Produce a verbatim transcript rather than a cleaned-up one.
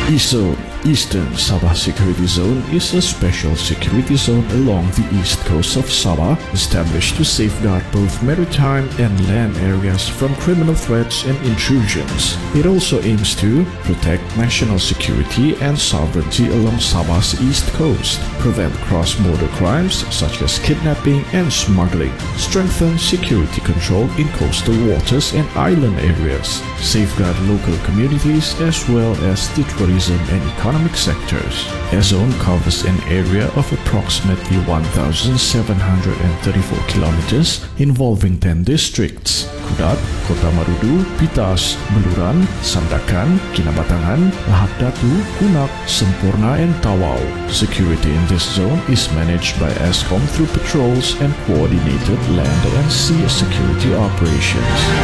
East Zone. Eastern Sabah Security Zone is a special security zone along the east coast of Sabah, established to safeguard both maritime and land areas from criminal threats and intrusions. It also aims to protect national security and sovereignty along Sabah's east coast, prevent cross-border crimes such as kidnapping and smuggling, strengthen security control in coastal waters and island areas, safeguard local communities as well as the tourism and economic sectors. A zone covers an area of approximately one thousand seven hundred thirty-four kilometers involving ten districts: Kudat, Kota Marudu, Pitas, Beluran, Sandakan, Kinabatangan, Lahad Datu, Kunak, Sempurna and Tawau. Security in this zone is managed by ESCOM through patrols and coordinated land and sea security operations.